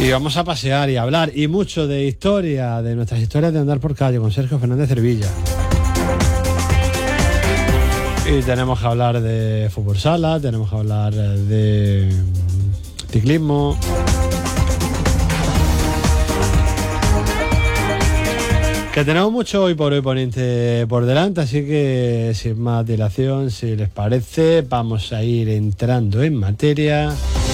Y vamos a pasear y hablar y mucho de historia, de nuestras historias de andar por calle con Sergio Fernández Cervilla. Y tenemos que hablar de fútbol sala, tenemos que hablar de ciclismo. Que tenemos mucho hoy por hoy poniente por delante, así que sin más dilación, si les parece, vamos a ir entrando en materia.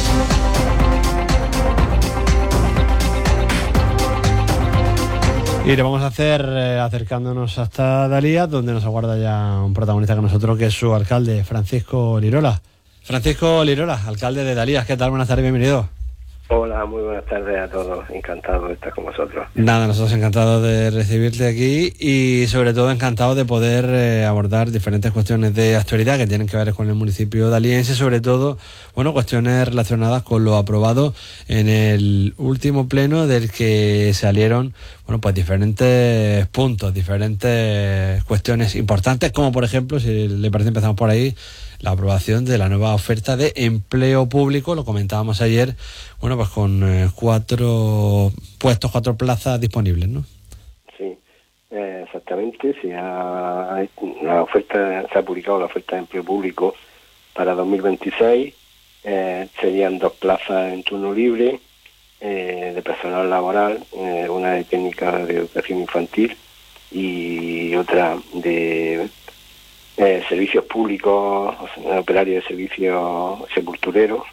Y lo vamos a hacer acercándonos hasta Dalías, donde nos aguarda ya un protagonista con nosotros, que es su alcalde, Francisco Lirola. Francisco Lirola, alcalde de Dalías, ¿qué tal? Buenas tardes, bienvenido. Hola, muy buenas tardes a todos. Encantado de estar con vosotros. Nada, nosotros encantados de recibirte aquí y sobre todo encantados de poder abordar diferentes cuestiones de actualidad que tienen que ver con el municipio daliense, sobre todo, bueno, cuestiones relacionadas con lo aprobado en el último pleno, del que salieron, bueno, pues diferentes puntos, diferentes cuestiones importantes, como por ejemplo, si le parece empezamos por ahí, la aprobación de la nueva oferta de empleo público. Lo comentábamos ayer, bueno, pues con 4 puestos, 4 plazas disponibles, ¿no? Sí, exactamente. Se ha publicado la oferta de empleo público para 2026. Serían 2 plazas en turno libre de personal laboral, una de técnica de educación infantil y otra de servicios públicos, operario de servicios sepultureros,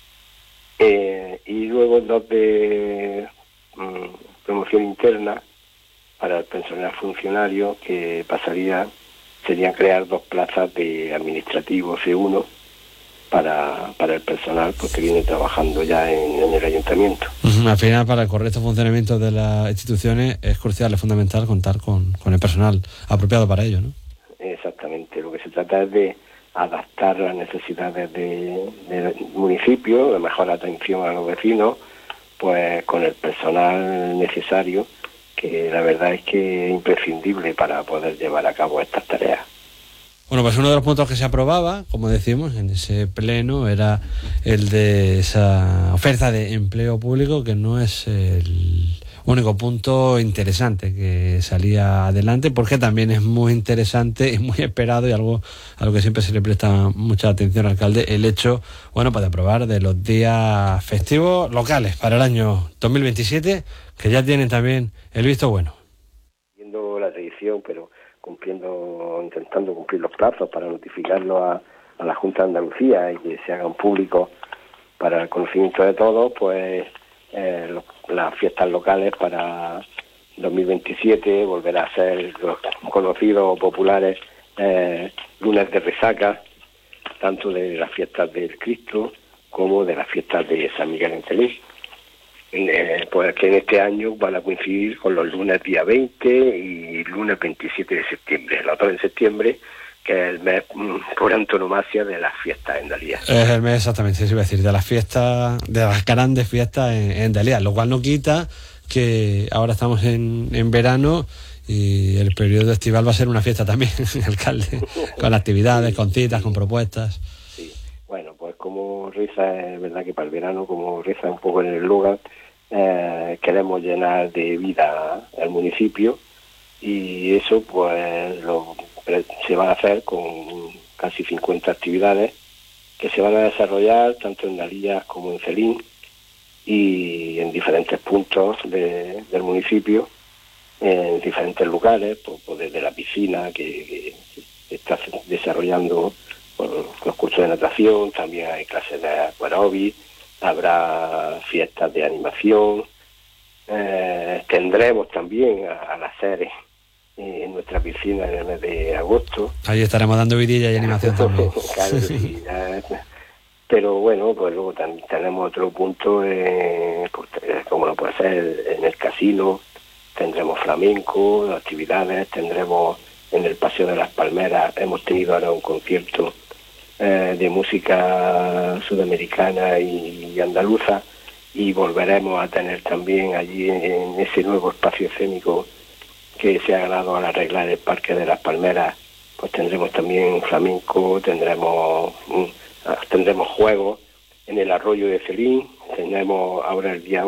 y luego 2 de promoción interna para el personal funcionario, que serían crear 2 plazas de administrativo C1 para el personal, porque viene trabajando ya en el ayuntamiento. Al final, para el correcto funcionamiento de las instituciones es crucial, es fundamental contar con el personal apropiado para ello, ¿no? Exactamente, lo que se trata es de adaptar las necesidades del municipio, de mejor atención a los vecinos, pues con el personal necesario, que la verdad es que es imprescindible para poder llevar a cabo estas tareas. Bueno, pues uno de los puntos que se aprobaba, como decimos, en ese pleno, era el de esa oferta de empleo público, que no es el único punto interesante que salía adelante, porque también es muy interesante y muy esperado, y algo a lo que siempre se le presta mucha atención al alcalde, el hecho, bueno, pues de aprobar de los días festivos locales para el año 2027, que ya tienen también el visto bueno. Viendo la tradición, pero intentando cumplir los plazos para notificarlo a la Junta de Andalucía y que se hagan públicos para el conocimiento de todos, pues las fiestas locales para 2027 volverá a ser los conocidos o populares lunes de resaca, tanto de las fiestas del Cristo como de las fiestas de San Miguel en Celín. Pues que en este año van a coincidir con los lunes día 20 y lunes 27 de septiembre, el otro de septiembre, que es el mes por antonomasia de las fiestas en Dalías. Es el mes, exactamente, se iba a decir, de las fiestas, de las grandes fiestas en Dalías, lo cual no quita que ahora estamos en verano y el periodo estival va a ser una fiesta también, alcalde, con actividades, con citas, con propuestas. Sí, bueno, pues como reza, es verdad que para el verano, como reza un poco en el lugar, queremos llenar de vida al municipio, y eso pues se va a hacer con casi 50 actividades que se van a desarrollar tanto en Dalías como en Celín y en diferentes puntos del municipio, en diferentes lugares, pues desde la piscina que se está desarrollando los cursos de natación, también hay clases de aeróbic, habrá fiestas de animación, tendremos también a las seres en nuestra piscina en el mes de agosto. Ahí estaremos dando vidilla y animación también. Claro, sí, pero bueno, pues luego también tenemos otro punto, como lo puede ser en el casino, tendremos flamenco, actividades, tendremos en el Paseo de las Palmeras, hemos tenido ahora un concierto de música sudamericana y andaluza, y volveremos a tener también allí en ese nuevo espacio escénico que se ha ganado al arreglar el Parque de las Palmeras, pues tendremos también flamenco, tendremos juegos en el arroyo de Celín, tenemos ahora el día